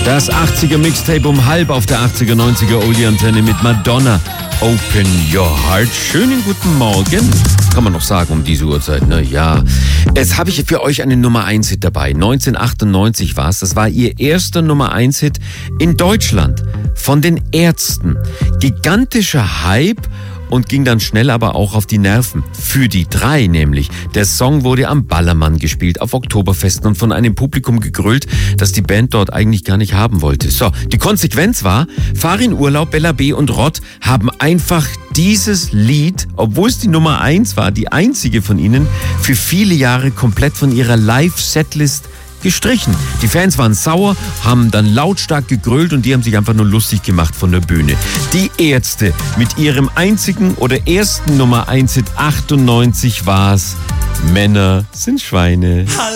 Das 80er Mixtape um halb auf der 80er, 90er Oldie-Antenne mit Madonna. Open Your Heart. Schönen guten Morgen. Kann man noch sagen um diese Uhrzeit, ne? Ja. Jetzt habe ich für euch einen Nummer 1 Hit dabei. 1998 war es. Das war ihr erster Nummer 1 Hit in Deutschland. Von den Ärzten. Gigantischer Hype. Und ging dann schnell aber auch auf die Nerven. Für die drei nämlich. Der Song wurde am Ballermann gespielt, auf Oktoberfesten und von einem Publikum gegrölt, das die Band dort eigentlich gar nicht haben wollte. So, die Konsequenz war, Farin Urlaub, Bella B. und Rott haben einfach dieses Lied, obwohl es die Nummer 1 war, die einzige von ihnen, für viele Jahre komplett von ihrer Live-Setlist gestrichen. Die Fans waren sauer, haben dann lautstark gegrölt und die haben sich einfach nur lustig gemacht von der Bühne. Die Ärzte mit ihrem einzigen oder ersten Nummer 1 Hit 98 war's. Männer sind Schweine.